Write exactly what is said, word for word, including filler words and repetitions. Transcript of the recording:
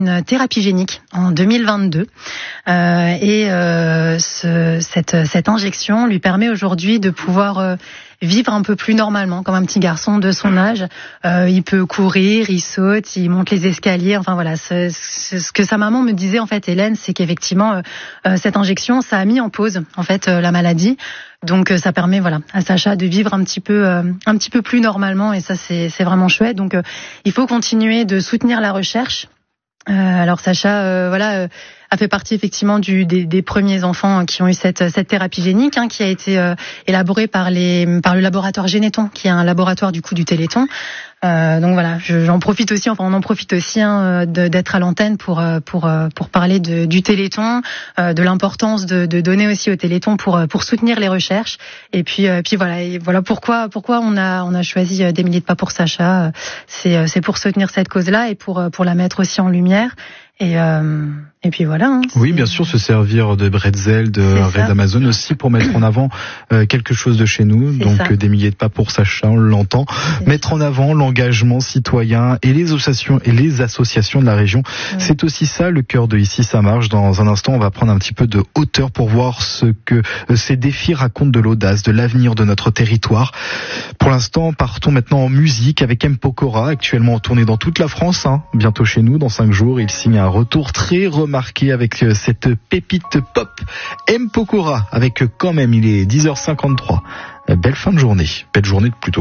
Une thérapie génique en deux mille vingt-deux euh, et euh, ce, cette, cette injection lui permet aujourd'hui de pouvoir euh, vivre un peu plus normalement, comme un petit garçon de son âge. Euh, il peut courir, il saute, il monte les escaliers. Enfin voilà, c'est, c'est ce que sa maman me disait en fait, Hélène, c'est qu'effectivement euh, cette injection, ça a mis en pause en fait euh, la maladie. Donc euh, ça permet voilà à Sacha de vivre un petit peu euh, un petit peu plus normalement et ça c'est c'est vraiment chouette. Donc euh, il faut continuer de soutenir la recherche. Euh, alors Sacha, euh, voilà, euh, a fait partie effectivement du, des, des premiers enfants qui ont eu cette, cette thérapie génique, hein, qui a été euh, élaborée par les, par le laboratoire Généton, qui est un laboratoire du coup du Téléthon. Euh, donc voilà, je, j'en profite aussi, enfin on en profite aussi hein, de, d'être à l'antenne pour pour pour parler de, du Téléthon, euh, de l'importance de, de donner aussi au Téléthon pour pour soutenir les recherches. Et puis euh, puis voilà, et voilà pourquoi pourquoi on a on a choisi des milliers de pas pour Sacha. C'est c'est pour soutenir cette cause-là et pour pour la mettre aussi en lumière. Et, euh, et puis voilà. Hein, oui, bien sûr, se servir de bretzel, de Red Amazon aussi pour mettre en avant euh, quelque chose de chez nous. C'est donc ça. Des milliers de pas pour Sacha, on l'entend. C'est mettre ça. En avant l'engagement citoyen et les associations et les associations de la région. Oui. C'est aussi ça le cœur de Ici ça marche. Dans un instant, on va prendre un petit peu de hauteur pour voir ce que ces défis racontent de l'audace, de l'avenir de notre territoire. Pour l'instant, partons maintenant en musique avec M. Pokora, actuellement en tournée dans toute la France. Hein. Bientôt chez nous, dans cinq jours, il signe un retour très remarqué avec cette pépite pop. M. Pokora avec quand même, il est dix heures cinquante-trois. Belle fin de journée, belle journée plutôt.